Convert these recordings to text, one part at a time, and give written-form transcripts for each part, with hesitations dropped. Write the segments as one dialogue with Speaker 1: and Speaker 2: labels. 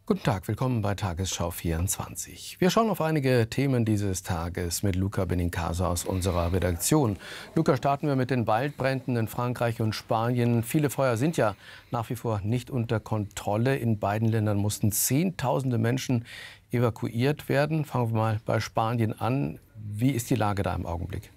Speaker 1: Guten Tag, willkommen bei Tagesschau 24. Wir schauen auf einige Themen dieses Tages mit Luca Benincasa aus unserer Redaktion. Luca, starten wir mit den Waldbränden in Frankreich und Spanien. Viele Feuer sind ja nach wie vor nicht unter Kontrolle. In beiden Ländern mussten Zehntausende Menschen evakuiert werden. Fangen wir mal bei Spanien an. Wie ist die Lage da im Augenblick?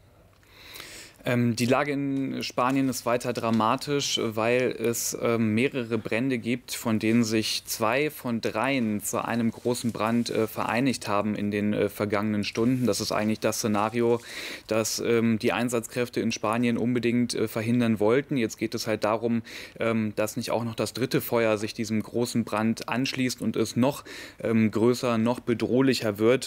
Speaker 2: Die Lage in Spanien ist weiter dramatisch, weil es mehrere Brände gibt, von denen sich 2 von 3 zu einem großen Brand vereinigt haben in den vergangenen Stunden. Das ist eigentlich das Szenario, das die Einsatzkräfte in Spanien unbedingt verhindern wollten. Jetzt geht es halt darum, dass nicht auch noch das dritte Feuer sich diesem großen Brand anschließt und es noch größer, noch bedrohlicher wird.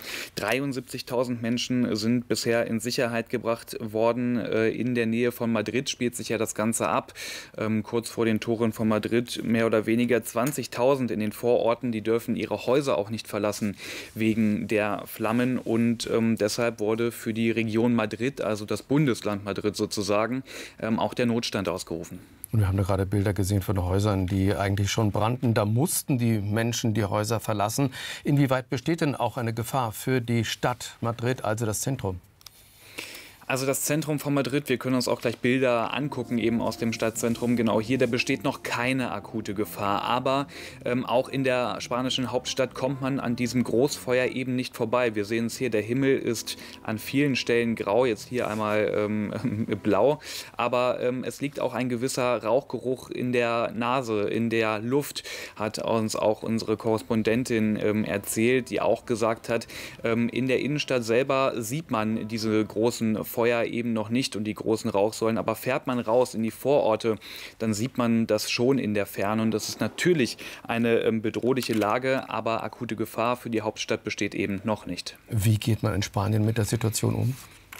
Speaker 2: 73.000 Menschen sind bisher in Sicherheit gebracht worden. In der Nähe von Madrid spielt sich ja das Ganze ab. Kurz vor den Toren von Madrid mehr oder weniger 20.000 in den Vororten. Die dürfen ihre Häuser auch nicht verlassen wegen der Flammen. Und deshalb wurde für die Region Madrid, also das Bundesland Madrid sozusagen, auch der Notstand ausgerufen.
Speaker 1: Und wir haben da gerade Bilder gesehen von Häusern, die eigentlich schon brannten. Da mussten die Menschen die Häuser verlassen. Inwieweit besteht denn auch eine Gefahr für die Stadt Madrid, also das Zentrum?
Speaker 2: Also das Zentrum von Madrid, wir können uns auch gleich Bilder angucken, eben aus dem Stadtzentrum. Genau hier, da besteht noch keine akute Gefahr. Aber auch in der spanischen Hauptstadt kommt man an diesem Großfeuer eben nicht vorbei. Wir sehen es hier, der Himmel ist an vielen Stellen grau, jetzt hier einmal blau. Aber es liegt auch ein gewisser Rauchgeruch in der Nase, in der Luft, hat uns auch unsere Korrespondentin erzählt, die auch gesagt hat, in der Innenstadt selber sieht man diese großen Feuer eben noch nicht und die großen Rauchsäulen, aber fährt man raus in die Vororte, dann sieht man das schon in der Ferne und das ist natürlich eine bedrohliche Lage, aber akute Gefahr für die Hauptstadt besteht eben noch nicht.
Speaker 1: Wie geht man in Spanien mit der Situation um?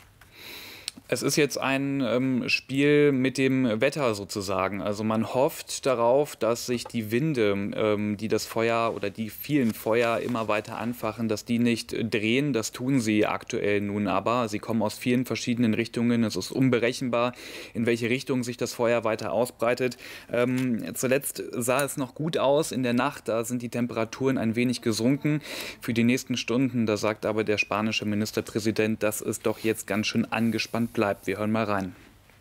Speaker 2: Es ist jetzt ein Spiel mit dem Wetter sozusagen. Also man hofft darauf, dass sich die Winde, die das Feuer oder die vielen Feuer immer weiter anfachen, dass die nicht drehen. Das tun sie aktuell nun aber. Sie kommen aus vielen verschiedenen Richtungen. Es ist unberechenbar, in welche Richtung sich das Feuer weiter ausbreitet. Zuletzt sah es noch gut aus. In der Nacht, da sind die Temperaturen ein wenig gesunken. Für die nächsten Stunden, da sagt aber der spanische Ministerpräsident, dass es doch jetzt ganz schön angespannt bleibt. Wir hören mal rein.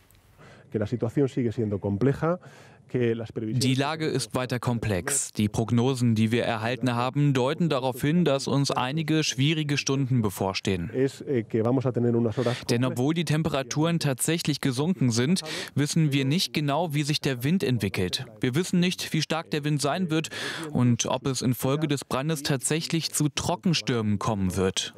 Speaker 3: Die Lage ist weiter komplex. Die Prognosen, die wir erhalten haben, deuten darauf hin, dass uns einige schwierige Stunden bevorstehen. Denn obwohl die Temperaturen tatsächlich gesunken sind, wissen wir nicht genau, wie sich der Wind entwickelt. Wir wissen nicht, wie stark der Wind sein wird und ob es infolge des Brandes tatsächlich zu Trockenstürmen kommen wird.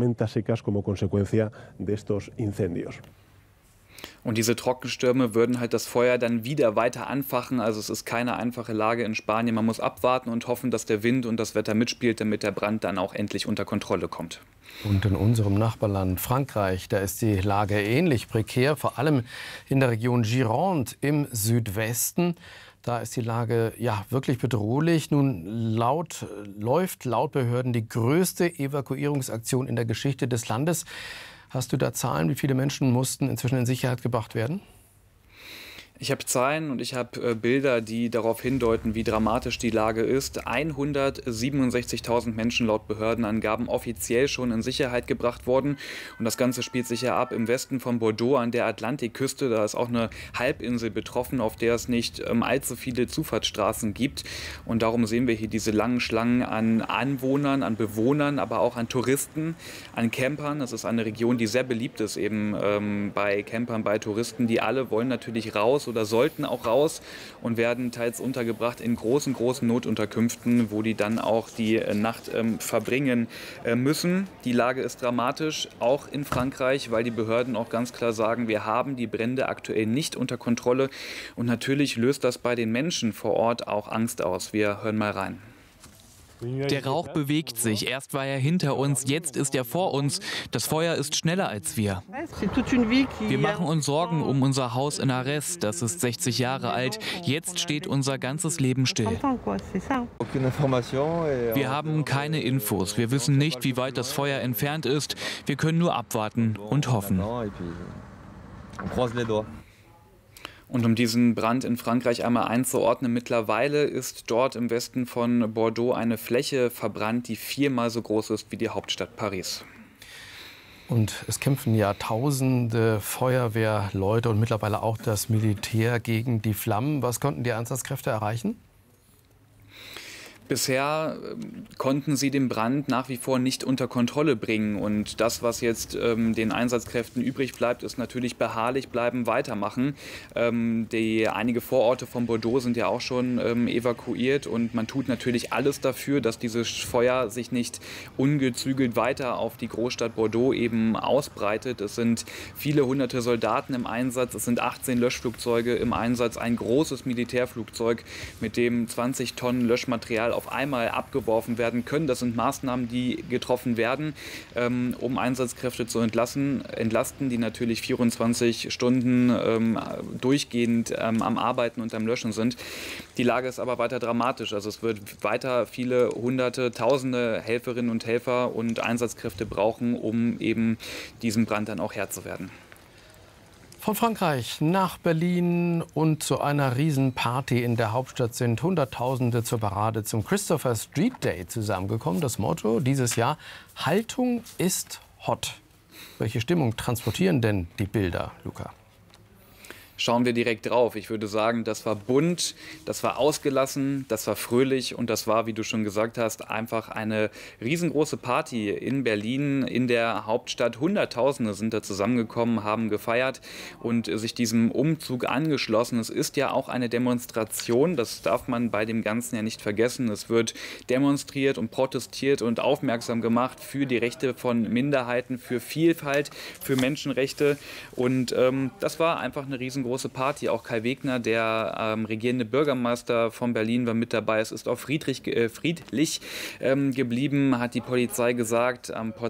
Speaker 2: Und diese Trockenstürme würden halt das Feuer dann wieder weiter anfachen. Also es ist keine einfache Lage in Spanien. Man muss abwarten und hoffen, dass der Wind und das Wetter mitspielt, damit der Brand dann auch endlich unter Kontrolle kommt.
Speaker 1: Und in unserem Nachbarland Frankreich, da ist die Lage ähnlich prekär, vor allem in der Region Gironde im Südwesten. Da ist die Lage ja wirklich bedrohlich. Nun läuft laut Behörden die größte Evakuierungsaktion in der Geschichte des Landes. Hast du da Zahlen, wie viele Menschen mussten inzwischen in Sicherheit gebracht werden?
Speaker 2: Ich habe Zahlen und ich habe Bilder, die darauf hindeuten, wie dramatisch die Lage ist. 167.000 Menschen laut Behördenangaben offiziell schon in Sicherheit gebracht worden. Und das Ganze spielt sich ja ab im Westen von Bordeaux an der Atlantikküste. Da ist auch eine Halbinsel betroffen, auf der es nicht allzu viele Zufahrtsstraßen gibt. Und darum sehen wir hier diese langen Schlangen an Anwohnern, an Bewohnern, aber auch an Touristen, an Campern. Das ist eine Region, die sehr beliebt ist eben bei Campern, bei Touristen. Die alle wollen natürlich raus oder sollten auch raus und werden teils untergebracht in großen Notunterkünften, wo die dann auch die Nacht verbringen müssen. Die Lage ist dramatisch, auch in Frankreich, weil die Behörden auch ganz klar sagen, wir haben die Brände aktuell nicht unter Kontrolle. Und natürlich löst das bei den Menschen vor Ort auch Angst aus. Wir hören mal rein.
Speaker 3: Der Rauch bewegt sich. Erst war er hinter uns, jetzt ist er vor uns. Das Feuer ist schneller als wir. Wir machen uns Sorgen um unser Haus in Arès. Das ist 60 Jahre alt. Jetzt steht unser ganzes Leben still. Wir haben keine Infos. Wir wissen nicht, wie weit das Feuer entfernt ist. Wir können nur abwarten und hoffen.
Speaker 2: Und um diesen Brand in Frankreich einmal einzuordnen, mittlerweile ist dort im Westen von Bordeaux eine Fläche verbrannt, die 4-mal so groß ist wie die Hauptstadt Paris.
Speaker 1: Und es kämpfen ja tausende Feuerwehrleute und mittlerweile auch das Militär gegen die Flammen. Was konnten die Einsatzkräfte erreichen?
Speaker 2: Bisher konnten sie den Brand nach wie vor nicht unter Kontrolle bringen. Und das, was jetzt den Einsatzkräften übrig bleibt, ist natürlich beharrlich bleiben, weitermachen. Einige Vororte von Bordeaux sind ja auch schon evakuiert. Und man tut natürlich alles dafür, dass dieses Feuer sich nicht ungezügelt weiter auf die Großstadt Bordeaux eben ausbreitet. Es sind viele hunderte Soldaten im Einsatz. Es sind 18 Löschflugzeuge im Einsatz. Ein großes Militärflugzeug, mit dem 20 Tonnen Löschmaterial auf einmal abgeworfen werden können. Das sind Maßnahmen, die getroffen werden, um Einsatzkräfte zu entlasten, die natürlich 24 Stunden durchgehend am Arbeiten und am Löschen sind. Die Lage ist aber weiter dramatisch. Also es wird weiter viele Hunderte, Tausende Helferinnen und Helfer und Einsatzkräfte brauchen, um eben diesem Brand dann auch Herr zu werden.
Speaker 1: Von Frankreich nach Berlin und zu einer Riesenparty in der Hauptstadt sind Hunderttausende zur Parade zum Christopher Street Day zusammengekommen. Das Motto dieses Jahr: Haltung ist hot. Welche Stimmung transportieren denn die Bilder, Luca?
Speaker 2: Schauen wir direkt drauf. Ich würde sagen, das war bunt, das war ausgelassen, das war fröhlich und das war, wie du schon gesagt hast, einfach eine riesengroße Party in Berlin, in der Hauptstadt. Hunderttausende sind da zusammengekommen, haben gefeiert und sich diesem Umzug angeschlossen. Es ist ja auch eine Demonstration, das darf man bei dem Ganzen ja nicht vergessen. Es wird demonstriert und protestiert und aufmerksam gemacht für die Rechte von Minderheiten, für Vielfalt, für Menschenrechte und das war einfach eine riesengroße Party. Auch Kai Wegner, der regierende Bürgermeister von Berlin, war mit dabei. Es ist auch friedlich geblieben, hat die Polizei gesagt. Am